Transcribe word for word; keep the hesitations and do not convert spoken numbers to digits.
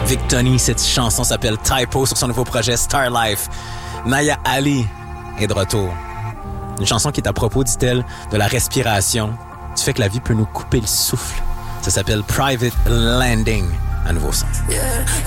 Vic Tony, cette chanson s'appelle Typo sur son nouveau projet Star Life. Naya Ali est de retour. Une chanson qui est à propos, dit-elle, de la respiration, du fait que la vie peut nous couper le souffle. Ça s'appelle Private Landing, un nouveau son. Yeah,